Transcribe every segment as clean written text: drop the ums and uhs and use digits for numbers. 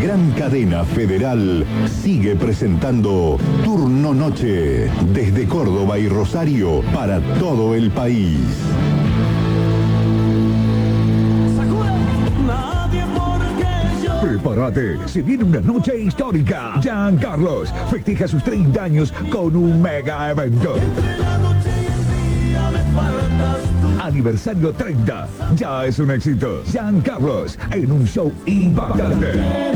Gran Cadena Federal sigue presentando Turno Noche desde Córdoba y Rosario para todo el país. Prepárate, se viene una noche histórica. Jean Carlos festeja sus 30 años con un mega evento. Aniversario 30, ya es un éxito. Jean Carlos en un show impactante.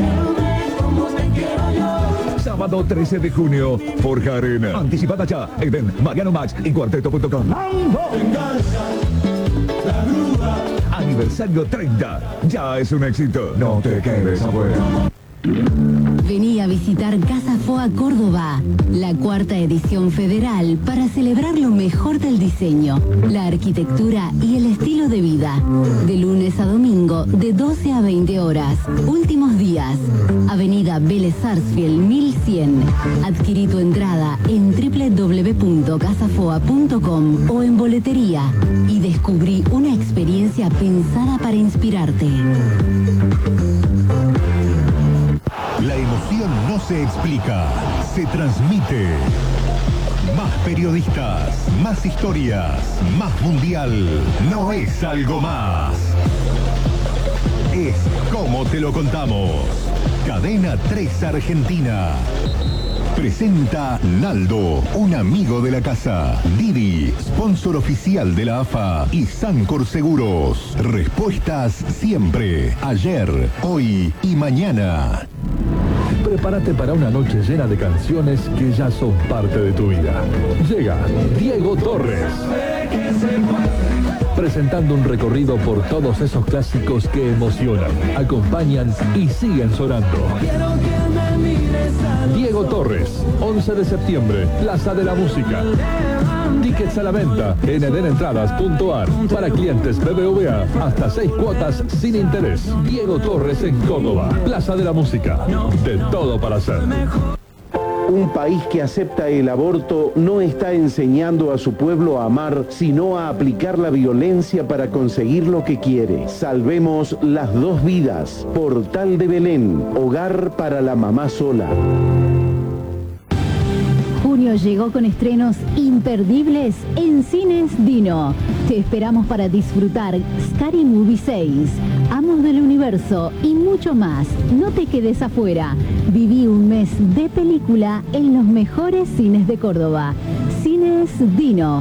Sábado 13 de junio, Forja Arena. Anticipada ya en Mariano Max y Cuarteto.com. Aniversario 30, ya es un éxito. No te quedes afuera. Vení a visitar Casa Foa Córdoba, la 4ª edición federal para celebrar lo mejor del diseño, la arquitectura y el estilo de vida. De lunes a domingo, de 12 a 20 horas. Últimos días. Avenida Vélez Sarsfield 1100. Adquirí tu entrada en www.casafoa.com o en boletería y descubrí una experiencia pensada para inspirarte. La emoción no se explica, se transmite. Más periodistas, más historias, más mundial. No es algo más. Es como te lo contamos. Cadena 3 Argentina. Presenta Naldo, un amigo de la casa. Didi, sponsor oficial de la AFA. Y Sancor Seguros. Respuestas siempre. Ayer, hoy y mañana. Prepárate para una noche llena de canciones que ya son parte de tu vida. Llega Diego Torres, presentando un recorrido por todos esos clásicos que emocionan, acompañan y siguen sonando. Diego Torres, 11 de septiembre, Plaza de la Música. Tickets a la venta en edenentradas.ar. Para clientes BBVA, hasta 6 cuotas sin interés. Diego Torres en Córdoba, Plaza de la Música. De todo para hacer. Un país que acepta el aborto no está enseñando a su pueblo a amar, sino a aplicar la violencia para conseguir lo que quiere. Salvemos las 2 vidas. Portal de Belén, hogar para la mamá sola. Junio llegó con estrenos imperdibles en Cines Dino. Te esperamos para disfrutar Scary Movie 6, Amos del Universo y mucho más. No te quedes afuera. Viví un mes de película en los mejores cines de Córdoba. Cines Dino.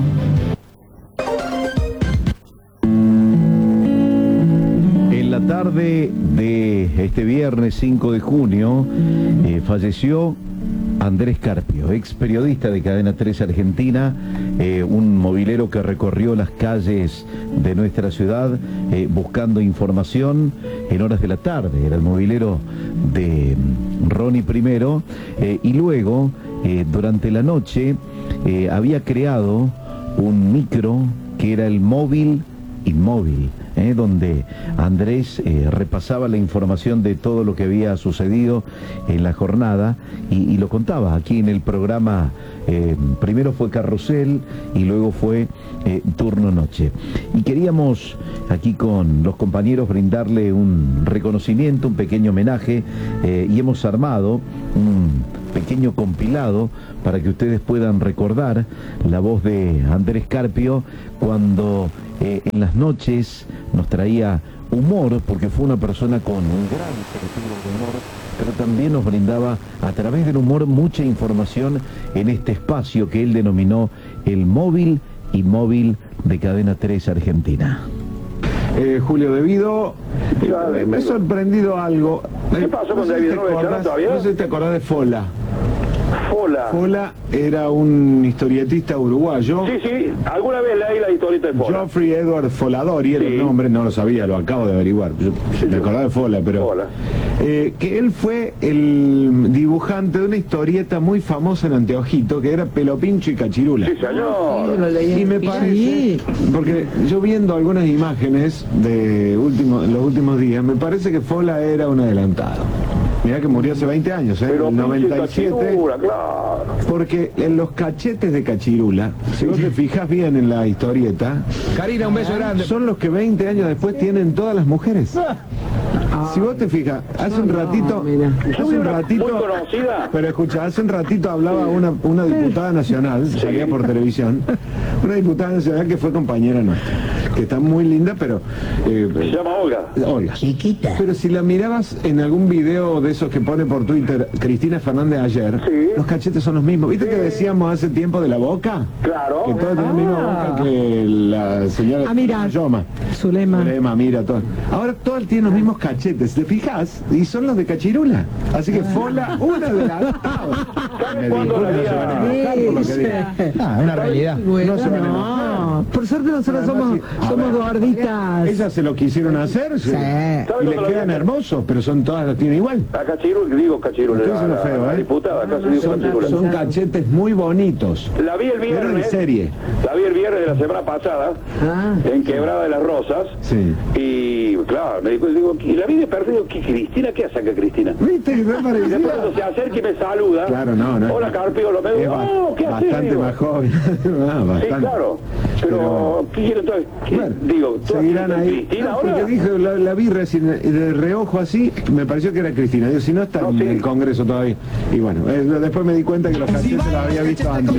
En la tarde de este viernes 5 de junio falleció Andrés Carpio, ex periodista de Cadena 3 Argentina, un movilero que recorrió las calles de nuestra ciudad buscando información en horas de la tarde. Era el movilero de Ronnie primero y luego durante la noche había creado un micro que era el móvil inmóvil, donde Andrés repasaba la información de todo lo que había sucedido en la jornada y lo contaba aquí en el programa. Primero fue Carrusel y luego fue Turno Noche. Y queríamos aquí con los compañeros brindarle un reconocimiento, un pequeño homenaje, y hemos armado un pequeño compilado para que ustedes puedan recordar la voz de Andrés Carpio cuando en las noches nos traía humor, porque fue una persona con un gran sentido de humor, pero también nos brindaba a través del humor mucha información en este espacio que él denominó el móvil inmóvil de Cadena 3 Argentina. Julio, debido, me ha sorprendido algo. ¿Qué pasó con David? No sé si te acordás de Fola. Fola. Fola era un historietista uruguayo. Sí, alguna vez leí la historieta de Fola. Geoffrey Edward Foladori era el nombre, no lo sabía, lo acabo de averiguar. Me acordaba de Fola, pero... Fola. Que él fue el dibujante de una historieta muy famosa en Anteojito, que era Pelopincho y Cachirula. Sí, señor. Y me parece, porque yo viendo algunas imágenes de los últimos días, me parece que Fola era un adelantado. Mirá que murió hace 20 años, Pero en el 97. Cachirula, claro. Porque en los cachetes de Cachirula, si vos te fijas bien en la historieta, Karina, un beso grande. son los que 20 años después tienen todas las mujeres. Si vos te fijas, hace un ratito, Muy conocida. pero escucha, hace un ratito hablaba una diputada nacional, salía por televisión, una diputada nacional que fue compañera nuestra, que está muy linda, pero Se llama Olga. Olga. Chiquita. Pero si la mirabas en algún video de esos que pone por Twitter Cristina Fernández ayer, Sí. los cachetes son los mismos. ¿Viste que decíamos hace tiempo de la boca? Claro. Que todos tienen la misma boca que la señora mira. Yoma. Zulema, mira, todo. Ahora todos tienen los mismos cachetes, ¿te fijas? Y son los de Cachirula. Así que Fola, una de las... Me cuándo la disculpan, no se van a enojar por lo que diga. Ah, una realidad. No se van a enojar. Por suerte nosotros Además, somos gorditas. Ellas se lo quisieron hacer, sí. Y les quedan hermosos, pero son todas las tienen igual. A Cachirul, digo Cachirul, Estoy diciendo feo, la ¿eh? diputada, acá se dice Cachirul. Son cachetes muy bonitos. La vi el Pero en viernes. serie. La vi el viernes de la semana pasada, en Quebrada de las Rosas. Sí. Y claro, me digo, y la vi de perfil, ¿qué Cristina? ¿Qué hace acá Cristina? ¿Viste? Es Y de pronto parecida. se acerca y me saluda. Claro, no. Hola Carpio, lo Es medio. Oh, ¿qué haces? bastante Digo. más joven. Sí, claro. Pero, ¿qué quiere entonces? Bueno, Digo, ¿tú seguirán haces ahí. Cristina No, ahora? porque dije, la vi recién de reojo así, me pareció que era Cristina. Digo, si no está No, en sí. el Congreso todavía. Y bueno, después me di cuenta que los cachetes los había visto antes.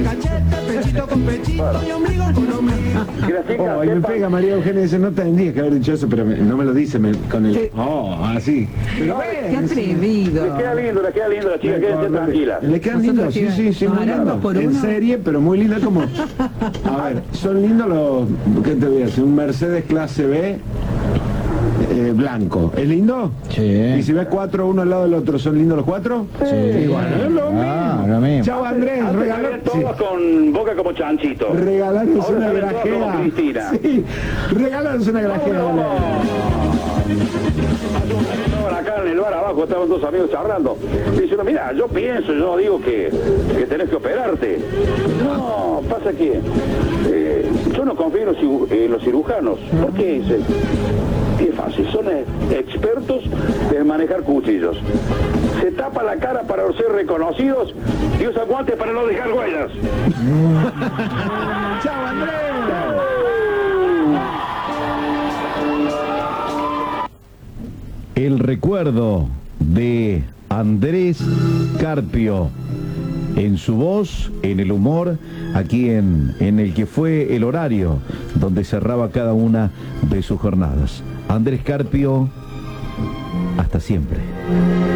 Graciela, Oh, y me sepa- pega María Eugenia y dice, no tendrías que haber dicho eso, pero no me lo dice con el... Oh, así. Pero Qué atrevido. Le queda lindo la chica, quédense tranquila. Le quedan lindos, sí, Nosotros muy ganamos lindos. por En uno. serie, pero muy lindos como... A ver, son lindos los... ¿Qué te voy a decir? Un Mercedes clase B blanco. ¿Es lindo? Sí. Y si ves 4 uno al lado del otro, ¿son lindos los 4? Sí. Bueno, es lo mismo. lo mismo. Chao Andrés, Antes regaló... salían todos con boca como chanchito. Regalarnos Ahora una salen todos como grajea. Cristina. Sí, regalarnos una grajea. Estaban acá en el bar abajo, estaban dos amigos charlando. Y diciendo, mira, yo pienso, yo no digo que tenés que operarte. No, pasa que yo no confío en los cirujanos. ¿Por qué? Dice, es fácil, son expertos en manejar cuchillos. Se tapa la cara para ser reconocidos y usa guantes para no dejar huellas. ¡Chao Andrés! El recuerdo de Andrés Carpio en su voz, en el humor, aquí en el que fue el horario donde cerraba cada una de sus jornadas. Andrés Carpio, hasta siempre.